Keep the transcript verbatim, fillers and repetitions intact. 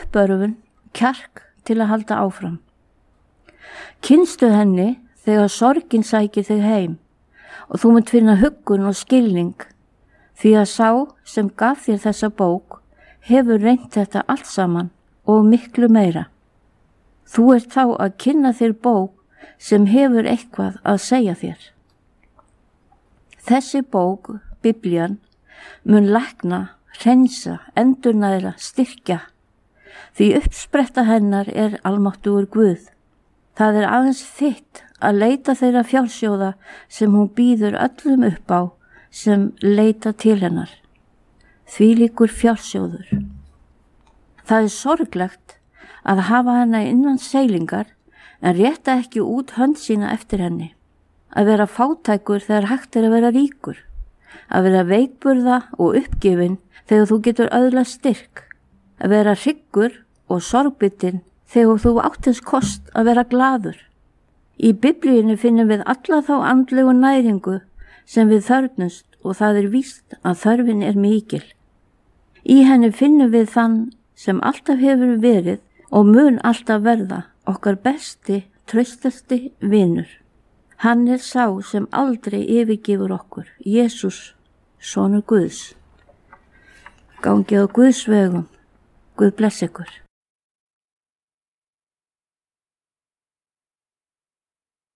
uppörfun, kjark til að halda áfram. Kynstu henni þegar sorgin sækir þig heim og þú munt finna huggun og skilning, því að sá sem gaf þér þessa bók hefur reynt þetta allt saman og miklu meira. Þú ert þá að kynna þér bók sem hefur eitthvað að segja þér. Þessi bók, Biblían, mun lækna, hreinsa, endurnæra, styrkja, því uppspretta hennar er almáttugur Guð. Það er aðeins þitt að leita þeirra fjársjóða sem hún býður öllum upp á sem leita til hennar. Þvílíkur fjársjóður. Það er sorglegt að hafa hana innan seilingar en rétta ekki út hönd sína eftir henni. Að vera fátækur þegar hægt er að vera ríkur. Að vera veikburða og uppgefin þegar þú getur öðlast styrk. Að vera hryggur og sorgbitinn þegar þú áttins kost að vera glaður. Í Biblíunni finnum við alla þá andlegu næringu sem við þörfnumst og það er víst að þörfin er mikil. Í henni finnum við þann sem alltaf hefur verið og mun alltaf verða okkar besti, traustasti vinur. Hann er sá sem aldrei yfirgefur okkur, Jesús, sonur Guðs. Gangið á Guðs vegum. Guð bless ykkur.